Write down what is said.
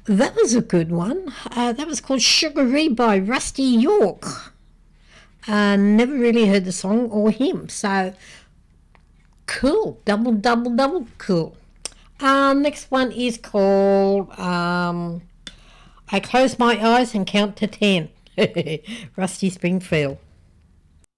That was a good one. That was called Sugaree by Rusty York. Never really heard the song or him, so cool. Double, double, double cool. Next one is called I Close My Eyes and Count to 10. Rusty Springfield.